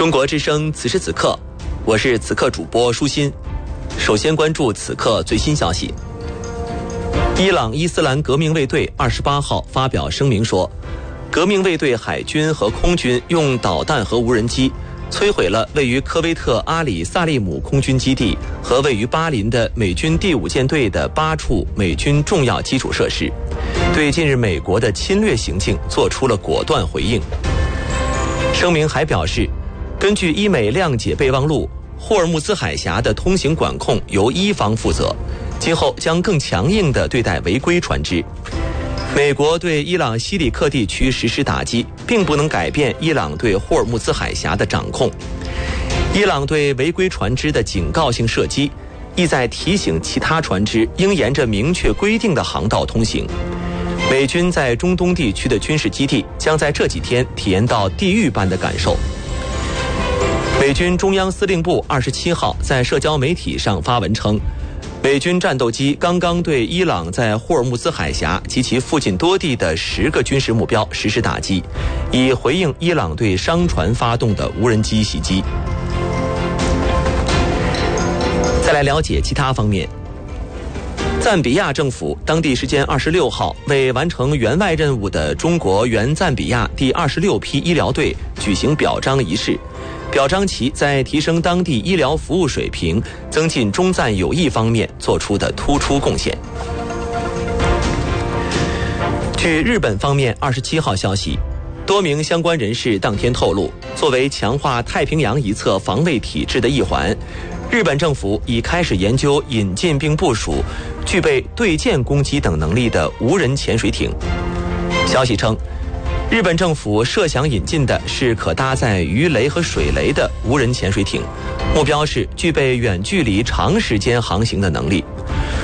中国之声此时此刻，我是此刻主播舒心。首先关注此刻最新消息。伊朗伊斯兰革命卫队28号发表声明说，革命卫队海军和空军用导弹和无人机摧毁了位于科威特阿里萨利姆空军基地和位于巴林的美军第5舰队的8处美军重要基础设施，对近日美国的侵略行径做出了果断回应。声明还表示，根据伊美谅解备忘录，霍尔木兹海峡的通行管控由伊方负责，今后将更强硬地对待违规船只。美国对伊朗西里克地区实施打击，并不能改变伊朗对霍尔木兹海峡的掌控。伊朗对违规船只的警告性射击，意在提醒其他船只应沿着明确规定的航道通行。美军在中东地区的军事基地将在这几天体验到地狱般的感受。美军中央司令部27号在社交媒体上发文称，美军战斗机刚刚对伊朗在霍尔木兹海峡及其附近多地的10个军事目标实施打击，以回应伊朗对商船发动的无人机袭击。再来了解其他方面。赞比亚政府当地时间26号为完成援外任务的中国援赞比亚第26批医疗队举行表彰仪式，表彰其在提升当地医疗服务水平、增进中赞友谊方面做出的突出贡献。据日本方面27号消息，多名相关人士当天透露，作为强化太平洋一侧防卫体制的一环，日本政府已开始研究引进并部署具备对舰攻击等能力的无人潜水艇。消息称，日本政府设想引进的是可搭载鱼雷和水雷的无人潜水艇，目标是具备远距离长时间航行的能力。